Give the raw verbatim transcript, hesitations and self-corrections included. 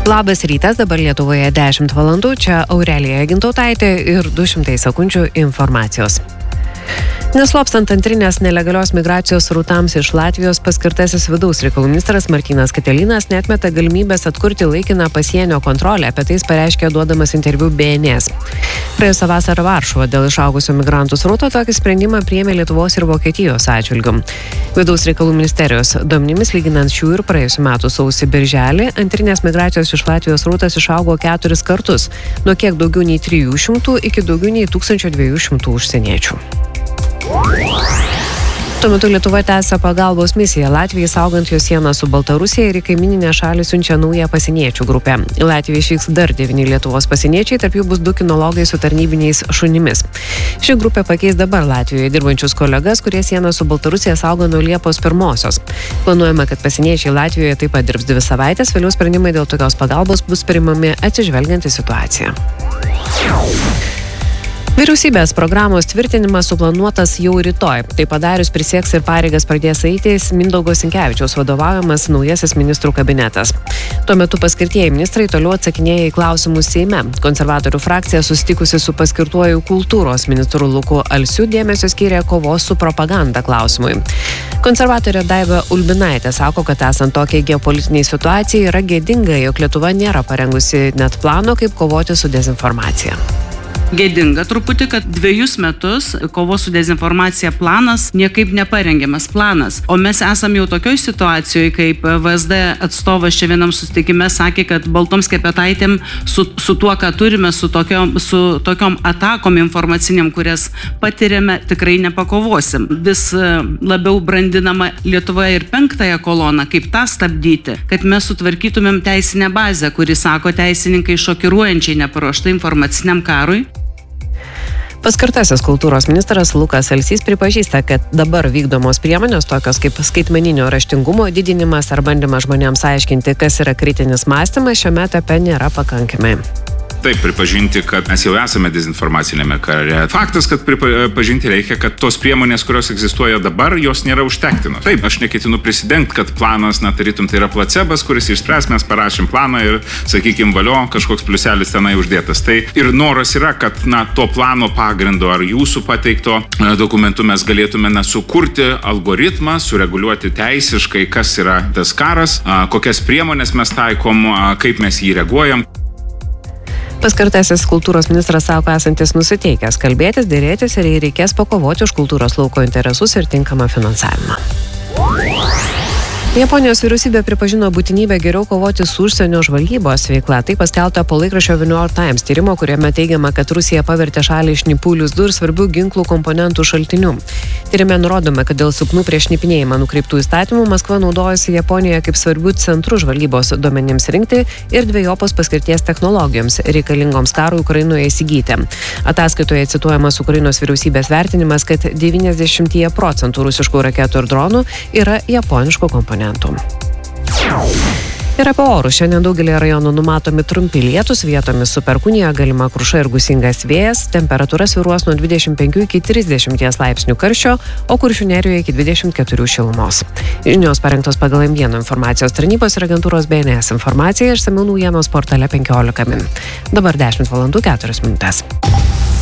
Labas rytas, dabar Lietuvoje dešimt valandų, čia Aurelija Gintautaitė ir du šimtai sekundžių informacijos. Neslopstant antrinės nelegalios migracijos srautams iš Latvijos, paskirtasis vidaus reikalų ministras Martynas Katilinas neatmeta galimybės atkurti laikiną pasienio kontrolę, apie tai jis pareiškė duodamas interviu B N S. Praėjusią vasarą Varšuva dėl išaugusio migrantų srauto tokį sprendimą priėmė Lietuvos ir Vokietijos atžvilgiu. Vidaus reikalų ministerijos duomenimis lyginant šių ir praėjusių metų sausį birželį, antrinės migracijos iš Latvijos srautas išaugo keturis kartus, nuo kiek daugiau nei trijų šimtų iki daugiau nei tūkstančio dviejų šimtų užsieniečių. Tuo metu Lietuva tęsia pagalbos misiją Latvijai, saugant jos sieną su Baltarusija, ir į kaimyninę šalį siunčia naują pasieniečių grupę. Į Latviją išvyks dar devyni Lietuvos pasieniečiai, tarp jų bus du kinologai su tarnybiniais šunimis. Ši grupė pakeis dabar Latvijoje dirbančius kolegas, kurie sieną su Baltarusija saugo nuo Liepos pirmosios. Planuojama, kad pasieniečiai Latvijoje taip pat dirbs dvi savaitės, vėliau sprendimai dėl tokios pagalbos bus priimami atsižvelgiant į situaciją. Vyriausybės programos tvirtinimas suplanuotas jau rytoj. Tai padarius prisieks ir pareigas pradės eiti Mindaugo Sinkevičiaus vadovaujamas naujasis ministrų kabinetas. Tuo metu paskirtieji ministrai toliau atsakinėja į klausimus Seime. Konservatorių frakcija susitikusi su paskirtuoju kultūros ministru Luku Alsiu dėmesio skyrė kovos su propaganda klausimui. Konservatorė Daiva Ulbinaitė sako, kad esant tokiai geopolitiniai situacijai yra gėdinga, jog Lietuva nėra parengusi net plano, kaip kovoti su dezinformacija. Gėdinga truputį, kad dviejus metus kovos su dezinformacija planas niekaip neparengiamas planas. O mes esam jau tokioj situacijoje, kaip V S D atstovas čia vienam susitikime sakė, kad baltom skepetaitėm su, su tuo, ką turime, su tokiom, su tokiom atakom informaciniam, kurias patiriame, tikrai nepakovosim. Vis labiau brandinama Lietuvoje ir penktąją koloną, kaip tą stabdyti, kad mes sutvarkytumėm teisinę bazę, kuri, sako teisininkai, šokiruojančiai neparuošta informaciniam karui. Paskirtasis kultūros ministras Lukas Alsys pripažįsta, kad dabar vykdomos priemonės tokios kaip skaitmeninio raštingumo didinimas ar bandymas žmonėms aiškinti, kas yra kritinis mąstymas, šiame etape nėra pakankami. Taip, pripažinti, kad mes jau esame dezinformacinėme kare. Faktas, kad pripažinti reikia, kad tos priemonės, kurios egzistuoja dabar, jos nėra užtektinos. Taip, aš neketinu prisidengti, kad planas, na, tarytum, tai yra placebas, kuris išspręs, mes parašym planą ir, sakykim, valio, kažkoks pliuselis tenai uždėtas. Tai ir noras yra, kad, na, to plano pagrindo ar jūsų pateikto dokumentu mes galėtume, na, sukurti algoritmą, sureguliuoti teisiškai, kas yra tas karas, kokias priemonės mes taikom, kaip mes jį reaguojam. Paskirtasis kultūros ministras sako esantis nusiteikęs kalbėtis, dėrėtis ir jei reikės pakovoti už kultūros lauko interesus ir tinkamą finansavimą. Japonijos vyriausybė pripažino būtinybę geriau kovoti su užsienio žvalgybos veikla. Tai paskelbta po laikraščio New York Times tyrimo, kuriame teigiama, kad Rusija pavertė šalį šnipų lizdų ir svarbių ginklų komponentų šaltinių. Tyrime nurodoma, kad dėl silpnų prieš šnipinėjimą nukreiptų įstatymų Maskva naudojasi Japonijoje kaip svarbių centrų žvalgybos duomenims rinkti ir dvejopos paskirties technologijoms reikalingoms karui Ukrainoje įsigyti. Ataskaitoje cituojamas Ukrainos vyriausybės vertinimas, kad devyniasdešimt procentų rusiškų raketų ir dronų yra japoniškų komponentų. Ir apie orus. Šiandien daugelį rajonų numatomi trumpi lietūs, vietomis su perkūnija, galima kruša ir gūsingas vėjas, temperatūra svyruos nuo dvidešimt penkių iki trisdešimt laipsnių karščio, o Kuršių nerijoje iki dvidešimt keturių šilumos. Žinios parengtos pagal M vieno informacijos tarnybos ir agentūros B N S informaciją, išsamiau naujienos portale penkiolika min. Dabar dešimt valandų keturios minutės.